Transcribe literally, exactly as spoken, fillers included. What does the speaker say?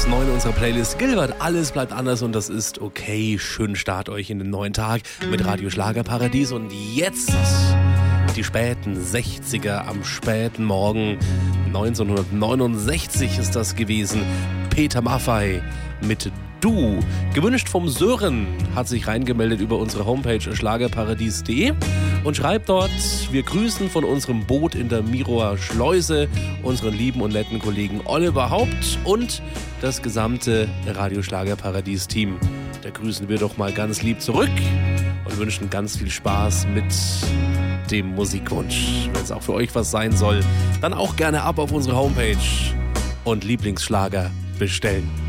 ist neu in unserer Playlist. Gilbert, alles bleibt anders und das ist okay. Schönen Start euch in den neuen Tag mit Radio Schlagerparadies. Und jetzt die späten sechziger am späten Morgen. neunzehnhundertneunundsechzig ist das gewesen. Peter Maffay mit Du. Gewünscht vom Sören, hat sich reingemeldet über unsere Homepage schlagerparadies punkt de und schreibt dort: Wir grüßen von unserem Boot in der Miroer Schleuse unseren lieben und netten Kollegen Oliver Haupt und das gesamte Radio Schlagerparadies Team. Da grüßen wir doch mal ganz lieb zurück und wünschen ganz viel Spaß mit dem Musikwunsch. Wenn es auch für euch was sein soll, dann auch gerne ab auf unsere Homepage und Lieblingsschlager bestellen.